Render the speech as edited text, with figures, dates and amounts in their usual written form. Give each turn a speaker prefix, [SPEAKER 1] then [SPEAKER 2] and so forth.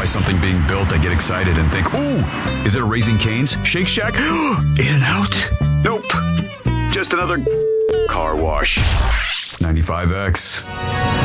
[SPEAKER 1] something being built, I get excited and think, ooh, is it a Raising Cane's? Shake Shack? In-N-Out? Nope. Just another car wash. 95X.